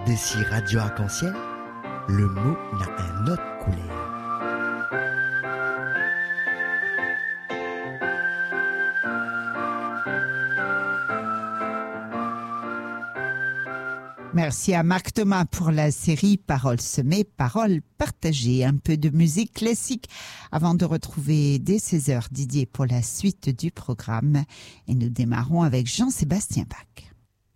D'ici Radio Arc-en-Ciel, le mot n'a un autre couleur. Merci à Marc Thomas pour la série Paroles semées, paroles partagées. Un peu de musique classique avant de retrouver dès 16h Didier pour la suite du programme. Et nous démarrons avec Jean-Sébastien Bach.